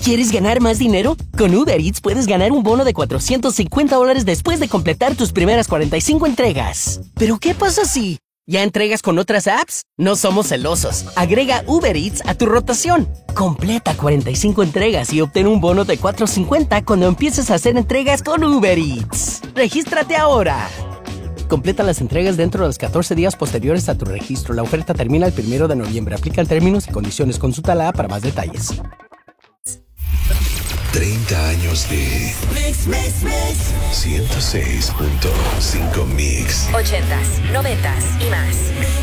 ¿Quieres ganar más dinero? Con Uber Eats puedes ganar un bono de $450 después de completar tus primeras 45 entregas. ¿Pero qué pasa si ya entregas con otras apps? No somos celosos. Agrega Uber Eats a tu rotación. Completa 45 entregas y obtén un bono de $450 cuando empieces a hacer entregas con Uber Eats. ¡Regístrate ahora! Completa las entregas dentro de los 14 días posteriores a tu registro. La oferta termina el 1 de noviembre. Aplican términos y condiciones. Consulta la app para más detalles. 30 años de 106.5 Mix. 80s, 90s y más.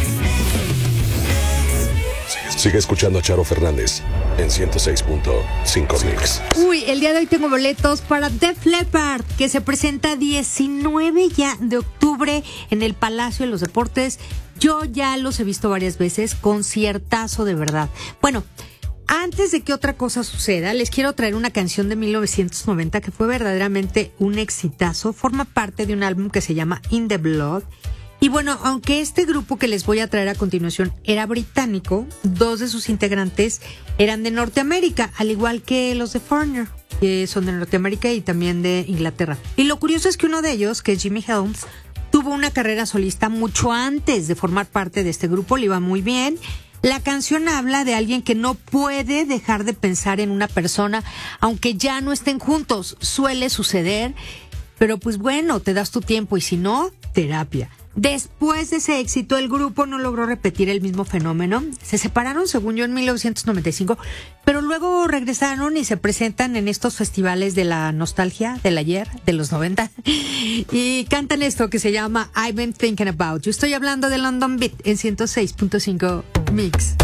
Sigue escuchando a Charo Fernández en 106.5 Mix. Uy, el día de hoy tengo boletos para Def Leppard, que se presenta 19 ya de octubre en el Palacio de los Deportes. Yo ya los he visto varias veces, conciertazo de verdad. Bueno, antes de que otra cosa suceda, les quiero traer una canción de 1990 que fue verdaderamente un exitazo. Forma parte de un álbum que se llama In the Blood. Y bueno, aunque este grupo que les voy a traer a continuación era británico, 2 de sus integrantes eran de Norteamérica, al igual que los de Foreigner, que son de Norteamérica y también de Inglaterra. Y lo curioso es que uno de ellos, que es Jimmy Helms, tuvo una carrera solista mucho antes de formar parte de este grupo, le iba muy bien. La canción habla de alguien que no puede dejar de pensar en una persona, aunque ya no estén juntos. Suele suceder, pero pues bueno, te das tu tiempo y si no, terapia. Después de ese éxito, el grupo no logró repetir el mismo fenómeno. Se separaron, según yo, en 1995, pero luego regresaron y se presentan en estos festivales de la nostalgia, del ayer, de los 90, y cantan esto que se llama I've Been Thinking About You. Estoy hablando de London Beat en 106.5 Mix.